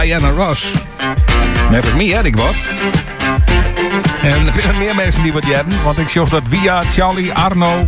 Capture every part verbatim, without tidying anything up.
Diana Ross. Nevens mij, hè, ik wat. En er zijn meer mensen die wat hebben. Want ik zag dat Via, Charlie, Arno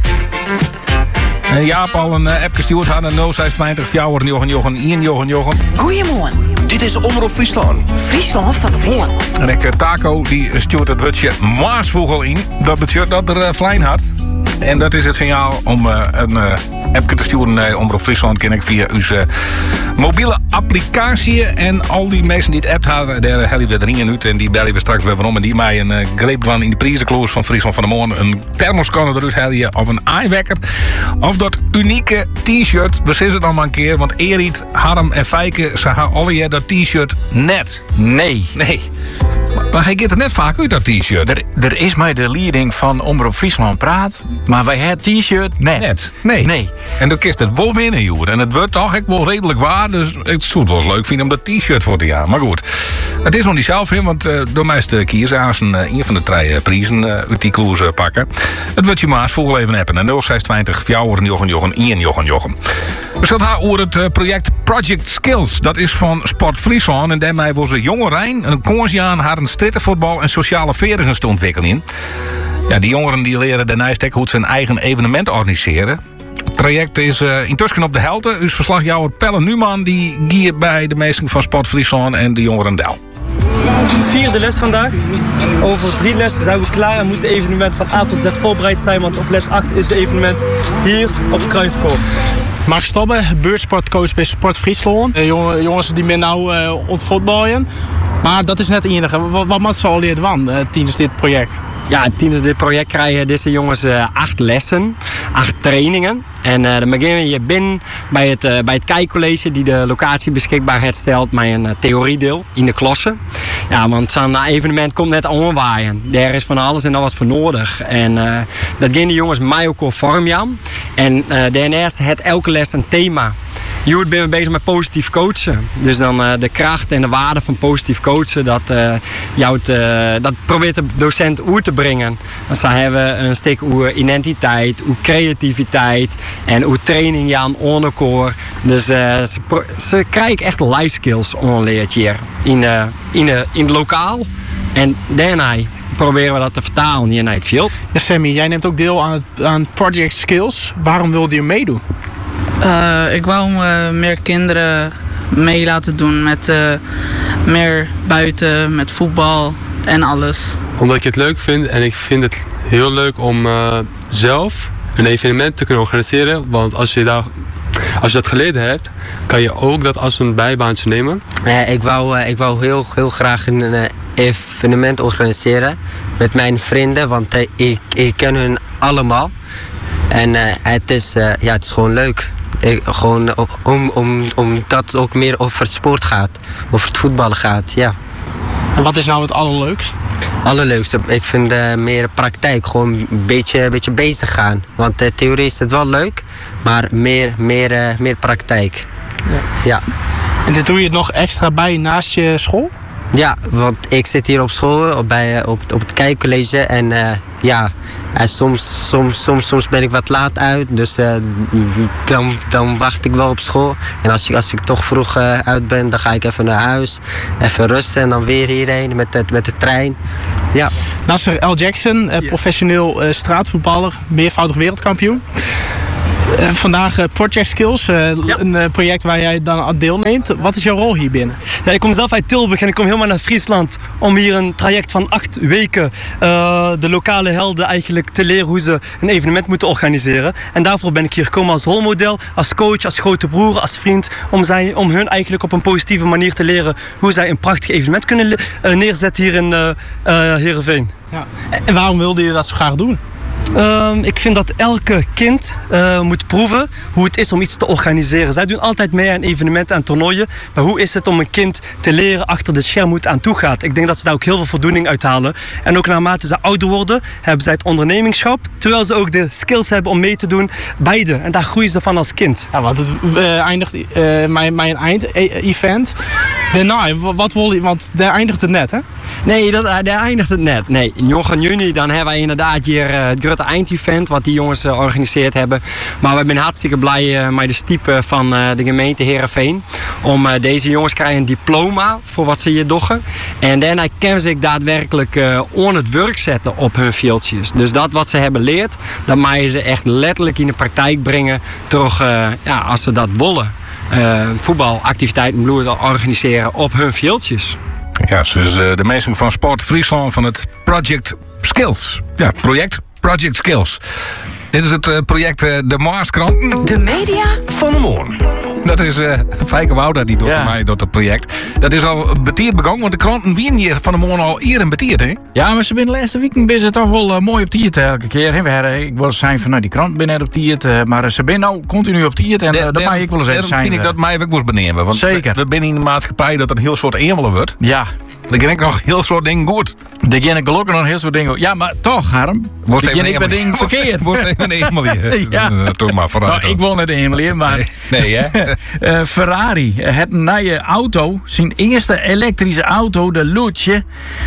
en Jaap al een uh, app gestuurd hadden. nul zes twintig, vier, Jochen, Jochen, één, Jochen, Jochen. Goeiemorgen. Dit is Omroep Friesland. Friesland van de Hoorn. En ik, Taco, die stuurt het woordje Maasvogel in. Dat betekent dat er uh, vlein had. En dat is het signaal om uh, een uh, appje te sturen naar Omroep Friesland. Ken ik via uw uh, mobiele applicatie. En al die mensen die het app hadden, daar hebben we erin uit. En die bellen we straks weer om. En die mij een uh, greep van in de prijzenkloos van Friesland van de Morgen. Een thermoskanner eruit halen of een aaiwekker. Of dat unieke t-shirt. We zien het allemaal een keer. Want Erit, Harm en Fijke, ze hebben alle jaar dat t-shirt net. Nee. Nee. Maar hij gaat er net vaak uit, dat t-shirt. Er, er is mij de leiding van Omroep Friesland praat, maar wij het t-shirt net. Net. Nee. Nee. En dan kist het wel winnen, joh. En het wordt toch echt wel redelijk waar. Dus het zou het wel eens leuk vinden om dat t-shirt voor te gaan. Maar goed, het is nog niet zelf in, want uh, door mij is de kiezazen uh, een van de drie uh, prijzen uh, uit die kloes uh, pakken. Het wordt je maas volgende even appen. En nul zes twintig, vier, Jochen, Jochen, één, Jochen, Jochen. We zullen haar over het uh, project Project Skills. Dat is van Sport Friesland. En daarmee was een jonge Rijn een koersjaan haar een strittenvoetbal en sociale veerdigen te ontwikkelen. Ja, die jongeren die leren daarnaast hoe ze een eigen evenement organiseren. Het traject is uh, intussen op de helte. Uw verslagjouwer Pelle Numan die giert bij de meesten van Sport Friesland en de jongeren Del. Vierde les vandaag. Over drie lessen zijn we klaar en moet het evenement van A tot Z voorbereid zijn. Want op les acht is het evenement hier op Kruifkoord. Mark Stobbe, beurtsportcoach bij Sport Friesland. Uh, jongens die ben nou uh, ontvoetballen. Maar dat is net het enige. Wat, wat moet ze al leren van uh, tijdens dit project? Ja, tijdens dit project krijgen deze jongens uh, acht lessen, acht trainingen. En uh, dan beginnen je binnen bij het, uh, bij het kijkcollege die de locatie beschikbaar heeft stelt met een uh, theoriedeel in de klasse. Ja, want zo'n evenement komt net aanwaaien. Daar is van alles en nog wat voor nodig. En uh, dat gaan de jongens mij ook al vormen. En uh, daarnaast heeft elke les een thema. Hier ben we bezig met positief coachen. Dus dan uh, de kracht en de waarde van positief coachen, dat, uh, jou het, uh, dat probeert de docent oer te brengen. Dus dan hebben we een stuk oer identiteit, oer creativiteit en oer training ja, aan onderkoor. Dus uh, ze, ze krijgen echt life skills onleerd hier in, uh, in, uh, in het lokaal. En daarna proberen we dat te vertalen hier naar het veld. Ja, Sammy, jij neemt ook deel aan, het, aan Project Skills. Waarom wilde je meedoen? Uh, ik wou uh, meer kinderen mee laten doen met uh, meer buiten, met voetbal en alles. Omdat ik het leuk vind en ik vind het heel leuk om uh, zelf een evenement te kunnen organiseren. Want als je, daar, als je dat geleden hebt, kan je ook dat als een bijbaantje nemen. Uh, ik wou, uh, ik wou heel, heel graag een uh, evenement organiseren met mijn vrienden, want uh, ik, ik ken hun allemaal. En uh, het, is, uh, ja, het is gewoon leuk. Ik, gewoon om, om, omdat het ook meer over sport gaat. Over het voetballen gaat, ja. En wat is nou het allerleukst? Allerleukste, ik vind uh, meer praktijk. Gewoon een beetje, beetje bezig gaan. Want uh, theorie is het wel leuk, maar meer, meer, uh, meer praktijk. Ja. Ja. En dit doe je nog extra bij naast je school? Ja, want ik zit hier op school, op, bij, op, op het kijkcollege. En uh, ja, en soms, soms, soms, soms ben ik wat laat uit. Dus uh, dan, dan wacht ik wel op school. En als ik, als ik toch vroeg uh, uit ben, dan ga ik even naar huis. Even rusten en dan weer hierheen met de, met de trein. Ja. Nasser L. Jackson, uh, yes. professioneel uh, straatvoetballer, meervoudig wereldkampioen. Uh, vandaag uh, Project Skills, uh, ja. een uh, project waar jij dan aan deelneemt. Wat is jouw rol hier binnen? Ja, ik kom zelf uit Tilburg en ik kom helemaal naar Friesland om hier een traject van acht weken uh, de lokale helden eigenlijk te leren hoe ze een evenement moeten organiseren. En daarvoor ben ik hier gekomen als rolmodel, als coach, als grote broer, als vriend, om, zij, om hun eigenlijk op een positieve manier te leren hoe zij een prachtig evenement kunnen uh, neerzetten hier in uh, uh, Heerenveen. Ja. En waarom wilde je dat zo graag doen? Um, ik vind dat elke kind uh, moet proeven hoe het is om iets te organiseren. Zij doen altijd mee aan evenementen en toernooien. Maar hoe is het om een kind te leren achter de scherm hoe het aan toe gaat? Ik denk dat ze daar ook heel veel voldoening uit halen. En ook naarmate ze ouder worden, hebben zij het ondernemingschap. Terwijl ze ook de skills hebben om mee te doen. Beide. En daar groeien ze van als kind. Ja, want het uh, eindigt uh, mijn, mijn eind-event. Daarna, wat wil je? Want daar eindigt het net, hè? Nee, dat, daar eindigt het net. Nee, in Jochen juni dan hebben wij inderdaad hier uh, het grote eindevent wat die jongens uh, georganiseerd hebben. Maar we zijn hartstikke blij uh, met de stiepen van uh, de gemeente Heerenveen. Om uh, deze jongens krijgen een diploma voor wat ze hier doen. En daarna kunnen ze daadwerkelijk uh, on het werk zetten op hun veldjes. Dus dat wat ze hebben geleerd, dat maken ze echt letterlijk in de praktijk brengen. Toch, uh, ja, als ze dat willen. Uh, voetbalactiviteiten bloeien organiseren op hun veldjes. Ja, dus uh, de mensen van Sport Friesland van het Project Skills. Ja, project Project Skills. Dit is het uh, project uh, De Maarskranten. De media van de morgen. Dat is uh, Fijke Wouda die doet Ja. mij door het project. Dat is al betierd begonnen, want de kranten winnen hier van de morgen al eerder betierd, hè? Ja, maar ze binnen de laatste weken is het toch wel uh, mooi op tiert elke keer. Hè? We hadden, ik wil zijn van nou, die krant binnen net op tiert, uh, maar uh, ze binnen nou continu op tiert en uh, dat mag ik wel eens even Daarom zijn. vind ik dat mij ook moest benemen. Want Zeker. We, we binnen in de maatschappij dat een heel soort emelen wordt. Ja, Dan ken ik nog heel soort dingen goed. daar ken ik gelukkig nog een heel soort dingen. Ja, maar toch, Harm. Wordt daar ken ik met dingen verkeerd. Wordt even een emel hier. Ja. Toch maar vooruit. Nou, ik wil net Emily, maar Nee, nee hè? uh, Ferrari, het nieuwe auto, zijn eerste elektrische auto, de Luce.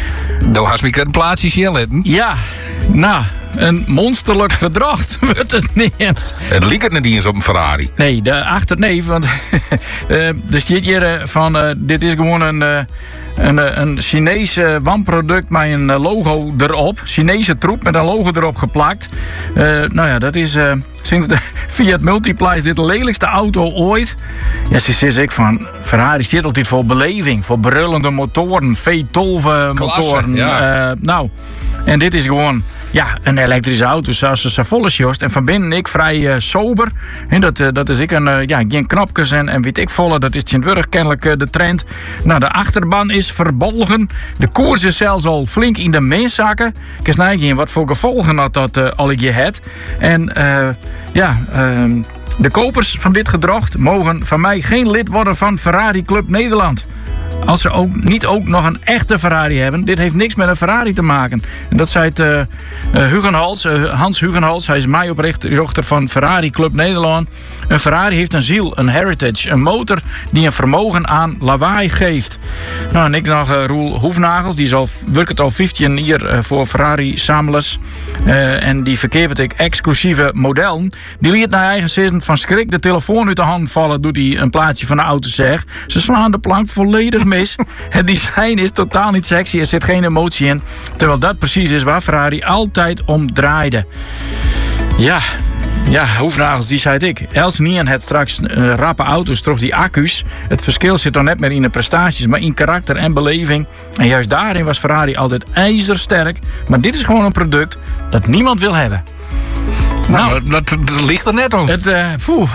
Dan had ik een plaatsje zien. Ja, nou, een monsterlijk verdracht wordt het niet. Het liep het niet eens op een Ferrari. Nee, de achter, nee, want uh, er staat hier uh, van, uh, dit is gewoon een, uh, een, uh, een Chinese wanproduct met een uh, logo erop. Chinese troep met een logo erop geplakt. Uh, nou ja, dat is uh, sinds de Fiat Multipla is dit de lelijkste auto ooit. Ja, ze zegt ik van, Ferrari staat altijd voor beleving, voor brullende motoren, V twaalf motoren. ja. Uh, nou, en dit is gewoon... Ja, een elektrische auto zoals ze volle sjost. En van binnen ik vrij uh, sober. En dat, uh, dat is ik een, uh, ja, geen knopjes en, en weet ik volle. Dat is Sint-Wurg kennelijk uh, de trend. Nou, de achterban is verbolgen. De koers is zelfs al flink in de meezakken. Ik eens nagaan wat voor gevolgen had dat uh, al je het. En uh, ja... Uh, de kopers van dit gedrocht mogen van mij geen lid worden van Ferrari Club Nederland. Als ze ook niet ook nog een echte Ferrari hebben. Dit heeft niks met een Ferrari te maken. En dat zei het, uh, uh, Hugenhals, uh, Hans Hugenhals. Hij is medeoprichter van Ferrari Club Nederland. Een Ferrari heeft een ziel, een heritage. Een motor die een vermogen aan lawaai geeft. Nou, en ik nog uh, Roel Hoefnagels. Die is al, werkt al vijftien jaar uh, voor Ferrari Samlers. Uh, en die verkeert ik exclusieve modellen. Die liet naar eigen zin van schrik de telefoon uit de hand vallen. Doet hij een plaatsje van de auto zegt. Ze slaan de plank volledig mis. Het design is totaal niet sexy. Er zit geen emotie in. Terwijl dat precies is waar Ferrari altijd om draaide. Ja, ja, Hoefnagels, die zei ik. Els Nien het straks uh, rappe auto's, toch die accu's. Het verschil zit dan net meer in de prestaties, maar in karakter en beleving. En juist daarin was Ferrari altijd ijzersterk. Maar dit is gewoon een product dat niemand wil hebben. Nou, nou dat, dat ligt er net om. Het, uh, poeh.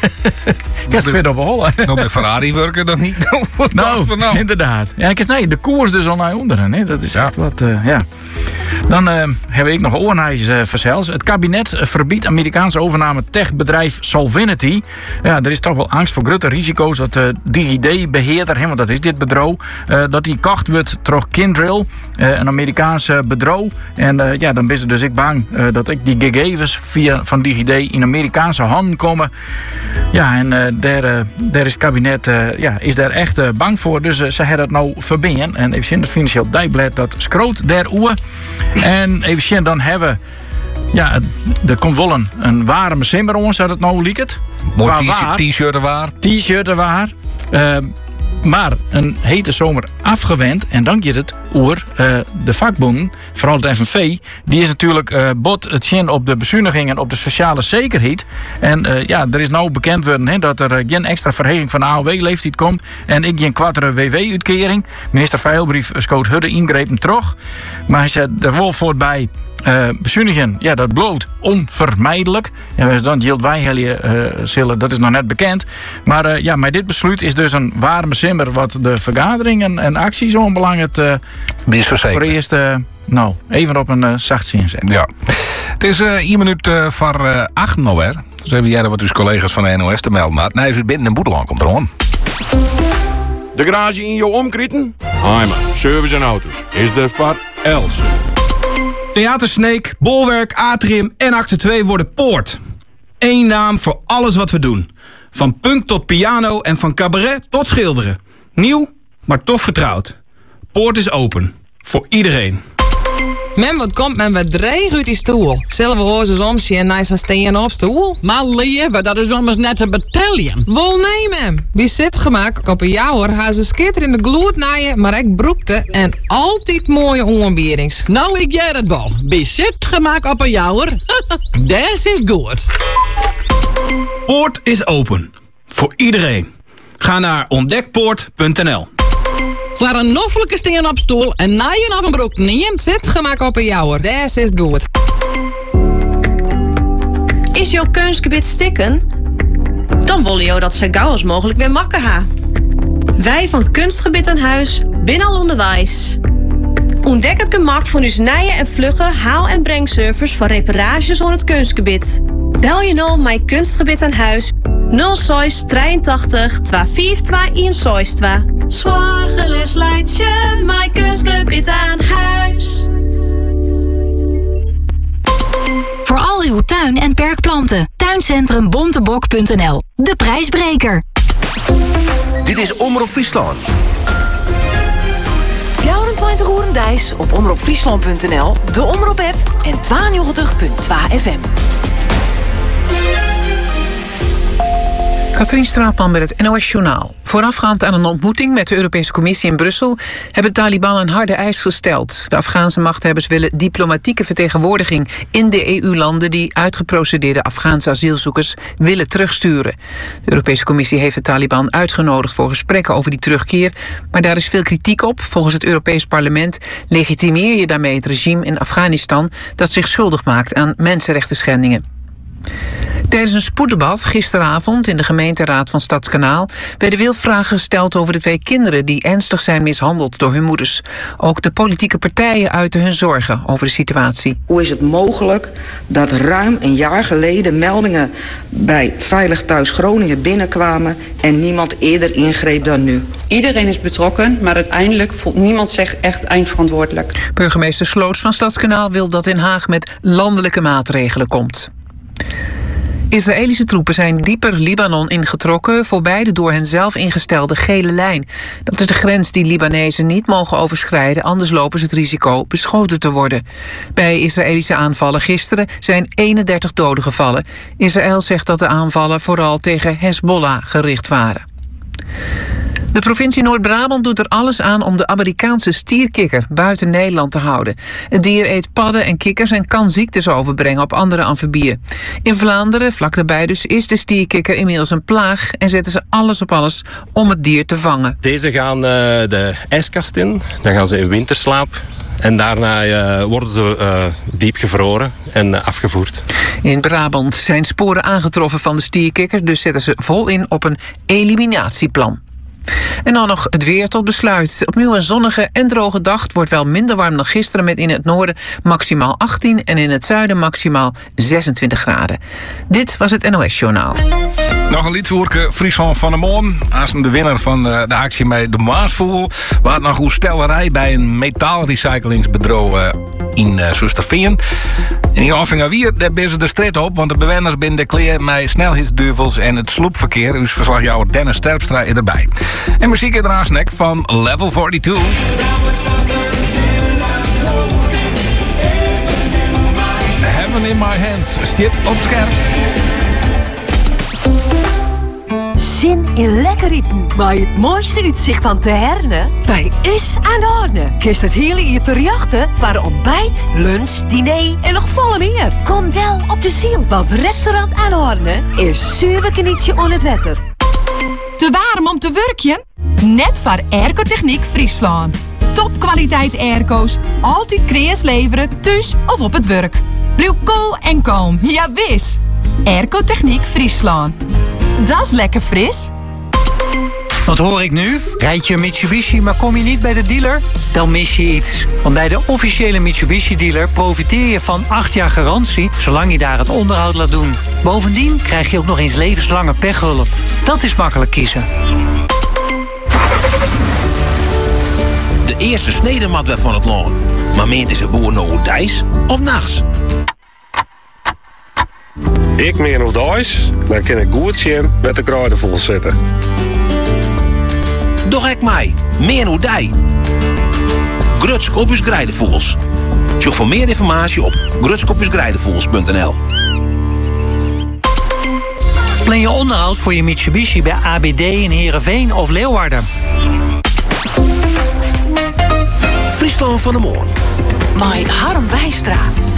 Ik heb het weer op hollen. Nog bij Ferrari werken dan niet. Nou, nou, inderdaad. Ja, ik nee, de koers dus al naar onderen. Hè. Dat is echt wat, uh, ja. Dan uh, heb ik nog oornijs uh, verzels. Het kabinet verbiedt Amerikaanse overname techbedrijf Solvinity. Ja, er is toch wel angst voor grote risico's dat de uh, DigiD-beheerder, hè, want dat is dit bedrijf, uh, dat die kocht wordt door Kyndryl, uh, een Amerikaanse bedrijf. En uh, ja, dan ben je dus ik bang uh, dat ik die gegevens via van DigiD in Amerikaanse handen komen. Ja, en uh, daar, uh, daar is het kabinet uh, ja, is daar echt uh, bang voor. Dus uh, ze hebben dat nou verbinden. En even zien, het Financieel Dagblad dat schroot der oer. En even zien, dan hebben ja, er komt wel een, een warme simmer ons, zou het nou lieket. Mooi t-shirt er waar. T-shirt er waar. Uh, maar een hete zomer afgewend. En dan je het oer uh, de vakbonden, vooral de F N V, die is natuurlijk uh, bot het zin op de bezuinigingen op de sociale zekerheid. En uh, ja, er is nou bekend worden he, dat er uh, geen extra verheging van de A O W-leeftijd komt. En ik geen kwartere W W-uitkering. Minister Veilbrief schoot Hudde ingrepen terug. Maar hij zei er wel voorbij. Uh, bezuinigen, ja, dat bloot onvermijdelijk. En als dan Jild Wijhelje uh, zullen, dat is nog net bekend. Maar uh, ja, met dit besluit is dus een warme simmer wat de vergaderingen en acties zo belangrijk uh, voor eerst uh, nou, even op een uh, zacht zin zetten. Ja. Het is uh, één minuut uh, voor uh, acht nou weer. Dus hebben jij wat uw collega's van de N O S te melden. Maar nee, is binnen een boedelang komt er aan. De garage in jouw omkrieten? Heimer, service en auto's. Is de van Els. Theater Sneek, Bolwerk, Atrium en Acte twee worden Poort. Eén naam voor alles wat we doen. Van punk tot piano en van cabaret tot schilderen. Nieuw, maar toch vertrouwd. Poort is open. Voor iedereen. Men wat komt men wat dreig uit die stoel. Zullen we hozen omzien en naar zijn steen op stoel? Maar lieve, dat is immers net een bataljon. Wel nee, mem. Wie zit gemaakt op een jouwer, haar ze skitter in de gloed naaien, maar ik broekte en altijd mooie onbierings. Nou, ik jij het wel. Wie zit gemaakt op een jouwer? Dat is goed. Poort is open. Voor iedereen. Ga naar ontdekpoort punt n l. Voor een noffelijke steen op stoel en naaien of een broek neemt. Zit gemaakt op een jouwer, dat is goed. Is jouw kunstgebied stikken? Dan willen jou dat zo gauw als mogelijk weer makken ha. Wij van het Kunstgebied aan Huis binnen al onderwijs. Ontdek het gemak van uw naaien en vlugge haal- en brengservice voor reparages aan het kunstgebied. Bel je nou mijn Kunstgebied aan Huis nul zes drieëntachtig tweeënvijftig tweeënzestig. Zorgeloos leidt je mijn Kunstgebied aan Huis. Voor al uw tuin- en perkplanten. Tuincentrum bontebok punt n l. De prijsbreker. Dit is Omroep Friesland. vierentwintig uur dijs op omroep friesland punt n l, de Omroep-app en tweeënnegentig punt twee F M. Katrien Straatman met het N O S-journaal. Voorafgaand aan een ontmoeting met de Europese Commissie in Brussel hebben de Taliban een harde eis gesteld. De Afghaanse machthebbers willen diplomatieke vertegenwoordiging in de E U-landen die uitgeprocedeerde Afghaanse asielzoekers willen terugsturen. De Europese Commissie heeft de Taliban uitgenodigd voor gesprekken over die terugkeer, maar daar is veel kritiek op. Volgens het Europees Parlement legitimeer je daarmee het regime in Afghanistan dat zich schuldig maakt aan mensenrechtenschendingen. Tijdens een spoeddebat gisteravond in de gemeenteraad van Stadskanaal werden veel vragen gesteld over de twee kinderen die ernstig zijn mishandeld door hun moeders. Ook de politieke partijen uiten hun zorgen over de situatie. Hoe is het mogelijk dat ruim een jaar geleden meldingen bij Veilig Thuis Groningen binnenkwamen en niemand eerder ingreep dan nu? Iedereen is betrokken, maar uiteindelijk voelt niemand zich echt eindverantwoordelijk. Burgemeester Sloots van Stadskanaal wil dat Den Haag met landelijke maatregelen komt. Israëlische troepen zijn dieper Libanon ingetrokken voorbij de door hen zelf ingestelde gele lijn. Dat is de grens die Libanezen niet mogen overschrijden, anders lopen ze het risico beschoten te worden. Bij Israëlische aanvallen gisteren zijn eenendertig doden gevallen. Israël zegt dat de aanvallen vooral tegen Hezbollah gericht waren. De provincie Noord-Brabant doet er alles aan om de Amerikaanse stierkikker buiten Nederland te houden. Het dier eet padden en kikkers en kan ziektes overbrengen op andere amfibieën. In Vlaanderen, vlak daarbij dus, is de stierkikker inmiddels een plaag en zetten ze alles op alles om het dier te vangen. Deze gaan uh, de ijskast in, dan gaan ze in winterslaap. En daarna uh, worden ze uh, diep gevroren en uh, afgevoerd. In Brabant zijn sporen aangetroffen van de stierkikker, dus zetten ze vol in op een eliminatieplan. En dan nog het weer tot besluit. Opnieuw een zonnige en droge dag. Het wordt wel minder warm dan gisteren met in het noorden maximaal achttien en in het zuiden maximaal zesentwintig graden. Dit was het N O S-journaal. Nog een liedvoerke Friesland van der Moon. Als de winnaar van de actie met de Maasvoel. We hadden nog een stellerij bij een metaalrecyclingsbedrijf in uh, Soesterveen. En hier afvingen weer, daar ben ze de strijd op, want de bewoners binnen de kleer met snelheidsduivels en het sloepverkeer. Dus verslagjouwer Dennis Terpstra is erbij. En muziek in de aansnek van Level tweeënveertig. Heaven in my hands, stipt op scherp. Zin in lekker eten, maar het mooiste uitzicht van Te Herne bij Is aan de Orde. Kist het hele hier te jachten voor ontbijt, lunch, diner en nog volle meer. Kom wel op de ziel, want restaurant aan de Orde is zeven knietje on het wetter. Te warm om te werkjen? Net voor Airco-Techniek Friesland. Topkwaliteit airco's, altijd kreeg leveren, thuis of op het werk. Blijf cool en kalm, ja wis. Airco-Techniek Friesland. Dat is lekker fris. Wat hoor ik nu? Rijd je een Mitsubishi, maar kom je niet bij de dealer? Dan mis je iets. Want bij de officiële Mitsubishi-dealer profiteer je van acht jaar garantie, zolang je daar het onderhoud laat doen. Bovendien krijg je ook nog eens levenslange pechhulp. Dat is makkelijk kiezen. De eerste snedemat werd van het loon. Maar meent is het boer nou dijs of nachts? Ik meen op dijs, dan kan ik goed zien met de kruiden vol zitten. Doch ik mij, meer hoe dij. Grutsk op uw kruidenvogels. Zoek voor meer informatie op grutskopjesgrijdevoels punt n l. Plan je onderhoud voor je Mitsubishi bij A B D in Heerenveen of Leeuwarden. Friesland van de Moorn. Met Harm Wijstra.